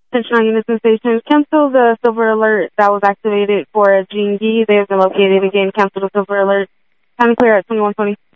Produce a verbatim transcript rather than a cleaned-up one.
Attention on units and stations. Cancel the silver alert that was activated for Gene Gee. They have been located. Again, cancel the silver alert. Time clear at twenty-one twenty.